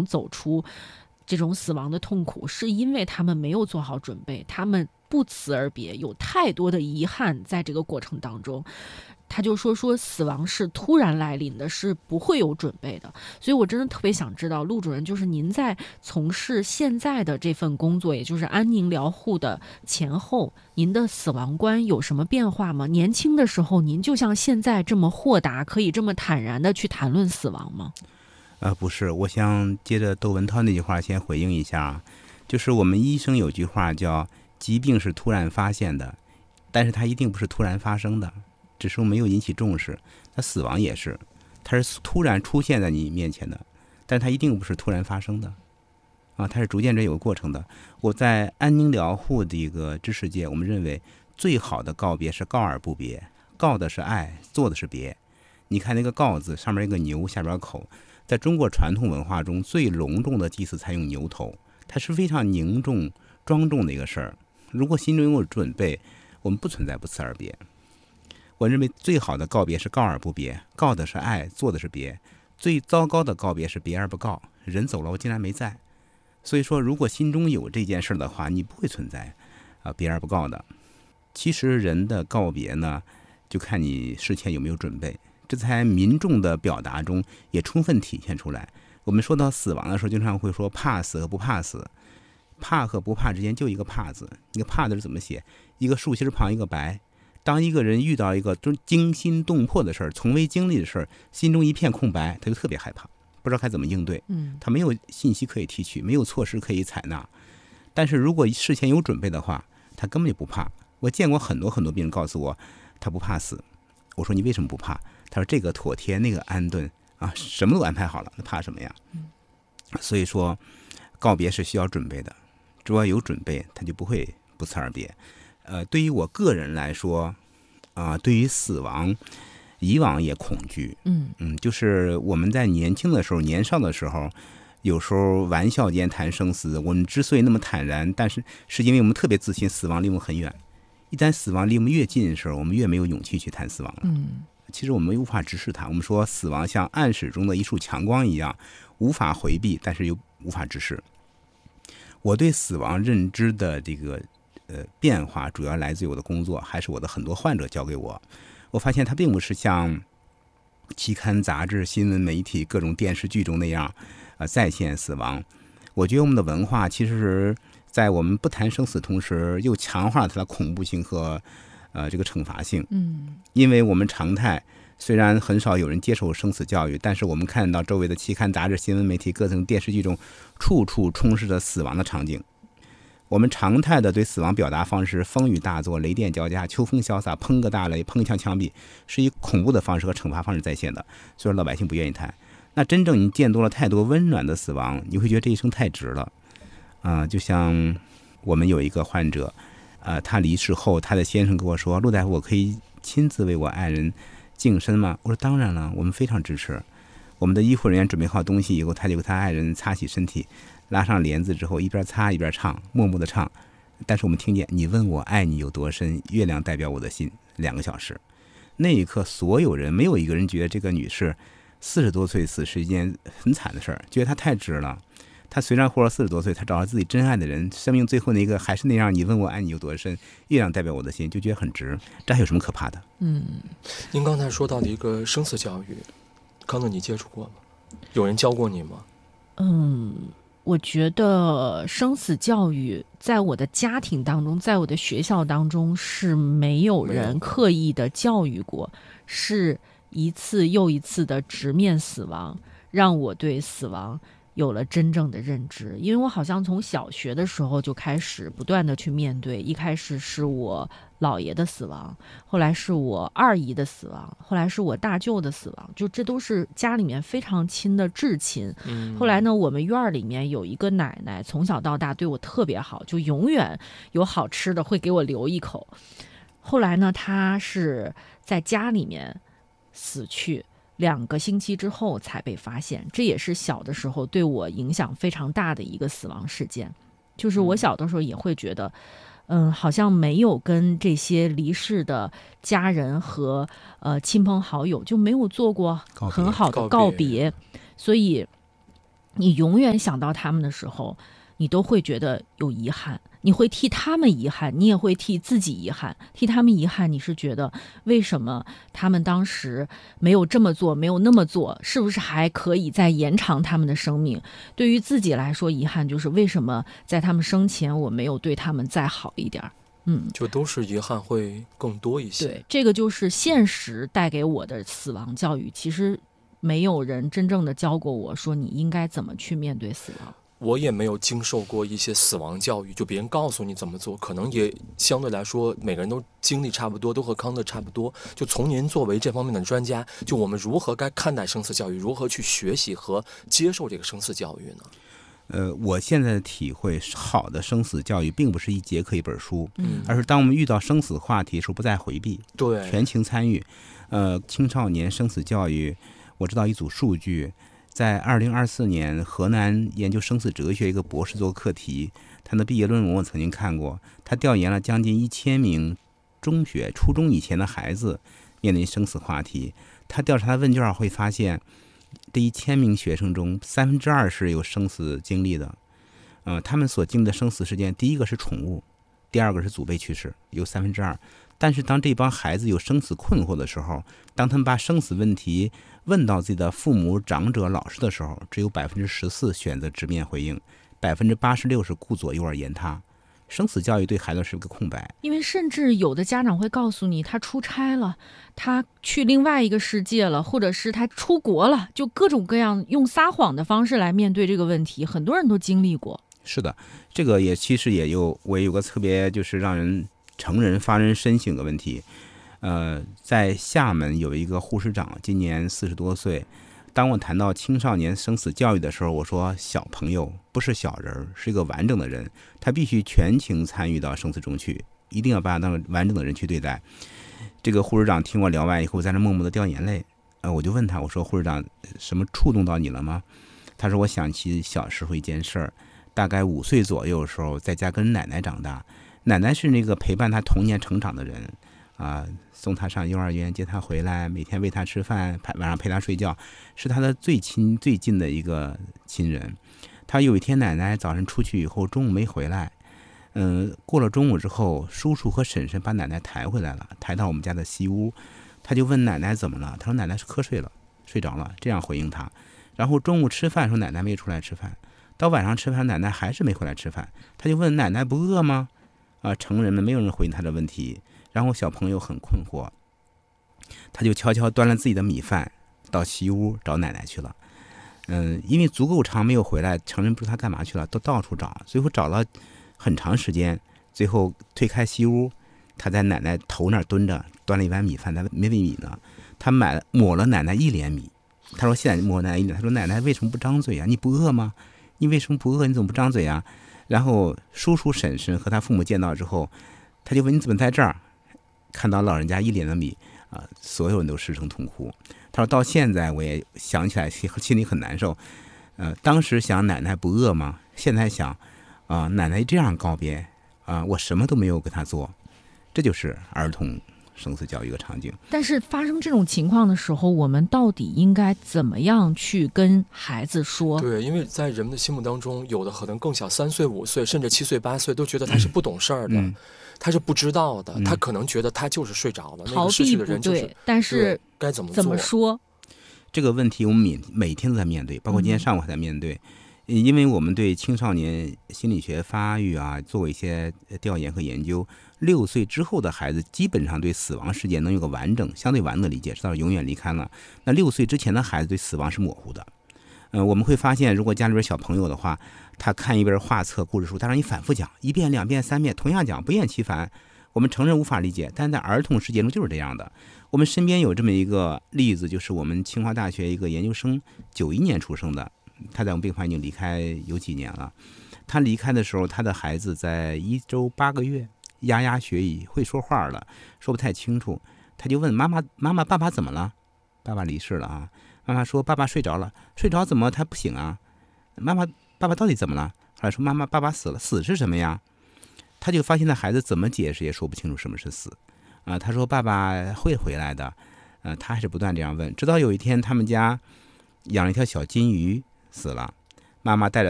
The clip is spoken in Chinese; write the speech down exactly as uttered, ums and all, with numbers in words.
能走出这种死亡的痛苦，是因为他们没有做好准备，他们不辞而别，有太多的遗憾在这个过程当中。他就说说死亡是突然来临的，是不会有准备的。所以我真的特别想知道，陆主任，就是您在从事现在的这份工作，也就是安宁疗护的前后，您的死亡观有什么变化吗？年轻的时候您就像现在这么豁达，可以这么坦然的去谈论死亡吗？ 呃，不是，我想接着窦文涛那句话先回应一下，就是我们医生有句话叫疾病是突然发现的，但是它一定不是突然发生的，只是没有引起重视。那死亡也是，它是突然出现在你面前的，但是它一定不是突然发生的啊，它是逐渐着有个过程的。我在安宁疗护的一个知识界，我们认为最好的告别是告而不别，告的是爱，做的是别。你看那个告字上面一个牛，下边口，在中国传统文化中最隆重的祭祀才用牛头，它是非常凝重庄重的一个事儿。如果心中有准备，我们不存在不辞而别。我认为最好的告别是告而不别，告的是爱，做的是别。最糟糕的告别是别而不告，人走了我竟然没在。所以说如果心中有这件事的话，你不会存在啊别而不告的。其实人的告别呢，就看你事前有没有准备，这在民众的表达中也充分体现出来。我们说到死亡的时候，经常会说怕死和不怕死，怕和不怕之间就一个怕字，一个怕字是怎么写？一个竖心旁一个白。当一个人遇到一个惊心动魄的事儿，从未经历的事儿，心中一片空白，他就特别害怕，不知道该怎么应对。 嗯， 他没有信息可以提取，没有措施可以采纳。但是如果事前有准备的话，他根本就不怕。我见过很多很多病人告诉我，他不怕死。我说你为什么不怕？他说这个妥帖，那个安顿啊，什么都安排好了，那怕什么呀？所以说，告别是需要准备的，只要有准备，他就不会不辞而别。呃，对于我个人来说，啊、呃，对于死亡，以往也恐惧。 嗯嗯，就是我们在年轻的时候、年少的时候，有时候玩笑间谈生死，我们之所以那么坦然，但是是因为我们特别自信，死亡离我们很远。一旦死亡离我们越近的时候，我们越没有勇气去谈死亡了。 嗯， 其实我们无法直视它。我们说死亡像暗室中的一束强光一样，无法回避，但是又无法直视。我对死亡认知的这个呃变化，主要来自于我的工作，还是我的很多患者教给我。我发现它并不是像期刊、杂志、新闻媒体、各种电视剧中那样呃再现死亡。我觉得我们的文化其实在我们不谈生死同时，又强化了它的恐怖性和呃这个惩罚性。 嗯， 因为我们常态虽然很少有人接受生死教育，但是我们看到周围的期刊、杂志、新闻媒体、各种电视剧中，处处充斥着死亡的场景。我们常态的对死亡表达方式，风雨大作、雷电交加、秋风潇洒、砰个大雷、砰一枪枪毙，是以恐怖的方式和惩罚方式再现的，所以老百姓不愿意谈。那真正你见多了太多温暖的死亡，你会觉得这一生太值了啊、呃！就像我们有一个患者，呃，他离世后，他的先生跟我说：“陆大夫，我可以亲自为我爱人净身吗？”我说：“当然了，我们非常支持。”我们的医护人员准备好东西以后，他就给他爱人擦洗身体，拉上帘子之后，一边擦一边唱，默默的唱。但是我们听见你问我爱你有多深，月亮代表我的心，两个小时。那一刻，所有人没有一个人觉得这个女士四十多岁死是一件很惨的事儿，觉得她太值了。她虽然活了四十多岁，她找到自己真爱的人，生命最后那个还是那样，你问我爱你有多深，月亮代表我的心，就觉得很值。这还有什么可怕的？ 嗯， 您刚才说到的一个生死教育，康乐你接触过吗？有人教过你吗？ 嗯，我觉得生死教育在我的家庭当中，在我的学校当中是没有人刻意的教育过，是一次又一次的直面死亡，让我对死亡有了真正的认知。因为我好像从小学的时候就开始不断的去面对，一开始是我姥爷的死亡，后来是我二姨的死亡，后来是我大舅的死亡，就这都是家里面非常亲的至亲。 嗯， 后来呢，我们院里面有一个奶奶，从小到大对我特别好，就永远有好吃的会给我留一口。后来呢，她是在家里面死去，两个星期之后才被发现，这也是小的时候对我影响非常大的一个死亡事件。就是我小的时候也会觉得嗯，好像没有跟这些离世的家人和呃亲朋好友就没有做过很好的告别，所以你永远想到他们的时候，你都会觉得有遗憾，你会替他们遗憾，你也会替自己遗憾。替他们遗憾，你是觉得为什么他们当时没有这么做，没有那么做，是不是还可以再延长他们的生命？对于自己来说，遗憾就是为什么在他们生前我没有对他们再好一点。嗯， 就都是遗憾会更多一些。 对，这个就是现实带给我的死亡教育。其实没有人真正的教过我说你应该怎么去面对死亡。 我也没有经受过一些死亡教育，就别人告诉你怎么做，可能也相对来说每个人都经历差不多，都和康德差不多。就从您作为这方面的专家，就我们如何该看待生死教育，如何去学习和接受这个生死教育呢？ 呃，我现在的体会，好的生死教育并不是一节课一本书， 嗯， 而是当我们遇到生死话题的时候不再回避， 对， 全情参与。呃，青少年生死教育，我知道一组数据。在二零二四年，河南研究生死哲学一个博士做课题，他的毕业论文我曾经看过。他调研了将近一千名中学、初中以前的孩子面临生死话题。他调查的问卷会发现，这一千名学生中，三分之二是有生死经历的。呃，他们所经历的生死事件，第一个是宠物，第二个是祖辈去世，有三分之二。但是当这帮孩子有生死困惑的时候，当他们把生死问题问到自己的父母、长者、老师的时候，只有百分之十四选择直面回应，百分之八十六是顾左右而言他。生死教育对孩子是个空白， 因为甚至有的家长会告诉你，他出差了，他去另外一个世界了，或者是他出国了，就各种各样用撒谎的方式来面对这个问题，很多人都经历过。 是的，这个也其实也有我也有个特别就是让人成人发人深省的问题。呃，在厦门有一个护士长，今年四十多岁。当我谈到青少年生死教育的时候，我说小朋友不是小人，是一个完整的人，他必须全情参与到生死中去，一定要把他当完整的人去对待。这个护士长听我聊完以后，在那默默的掉眼泪。呃，我就问他，我说护士长，什么触动到你了吗？他说我想起小时候一件事儿，大概五岁左右的时候，在家跟奶奶长大，奶奶是那个陪伴他童年成长的人。啊，送他上幼儿园，接他回来，每天喂他吃饭，晚上陪他睡觉，是他的最亲最近的一个亲人。他有一天奶奶早晨出去以后，中午没回来，嗯，过了中午之后，叔叔和婶婶把奶奶抬回来了，抬到我们家的西屋。他就问奶奶怎么了，他说奶奶是瞌睡了，睡着了，这样回应他。然后中午吃饭说奶奶没出来吃饭，到晚上吃饭奶奶还是没回来吃饭，他就问奶奶不饿吗？啊，成人们没有人回应他的问题。然后小朋友很困惑，他就悄悄端了自己的米饭到西屋找奶奶去了。嗯，因为足够长没有回来，成人不知道他干嘛去了，都到处找，最后找了很长时间，最后推开西屋，他在奶奶头那儿蹲着，端了一碗米饭，他没喂米呢，他买抹了奶奶一脸米。他说现在抹奶奶一脸，他说奶奶为什么不张嘴啊？你不饿吗？你为什么不饿？你怎么不张嘴啊？然后叔叔婶婶和他父母见到之后，他就问你怎么在这儿？看到老人家一脸的米啊、呃，所有人都失声痛哭。他说到现在我也想起来心里很难受。呃，当时想奶奶不饿吗？现在想啊、呃，奶奶这样告别啊、呃，我什么都没有给他做。这就是儿童生死教育的场景。 但是发生这种情况的时候，我们到底应该怎么样去跟孩子说？ 对，因为在人们的心目当中，有的可能更小，三岁、五岁，甚至七岁、八岁，都觉得他是不懂事儿的。嗯，他是不知道的，嗯、他可能觉得他就是睡着了， 逃避不对，但是该怎么怎么说？ 这个问题我们每每天都在面对，包括今天上午还在面对。嗯、因为我们对青少年心理学发育啊做过一些调研和研究，六岁之后的孩子基本上对死亡事件能有个完整、相对完整的理解，知道永远离开了。那六岁之前的孩子对死亡是模糊的。呃，我们会发现，如果家里边小朋友的话，他看一本画册、故事书，他让你反复讲一遍、两遍、三遍，同样讲，不厌其烦。我们成人无法理解，但在儿童世界中就是这样的。我们身边有这么一个例子，就是我们清华大学一个研究生，九一年出生的，他在我们病房已经离开有几年了。他离开的时候，他的孩子在一周八个月，牙牙学语，会说话了，说不太清楚。他就问妈妈：“妈妈，爸爸怎么了？”爸爸离世了啊。妈妈说：“爸爸睡着了，睡着怎么他不醒啊？”妈妈，爸爸到底怎么了？后来说：“妈妈，爸爸死了，死是什么呀？”他就发现那孩子怎么解释也说不清楚什么是死啊。他说：“爸爸会回来的。”呃、啊，他还是不断这样问，直到有一天他们家养了一条小金鱼死了， 妈妈带着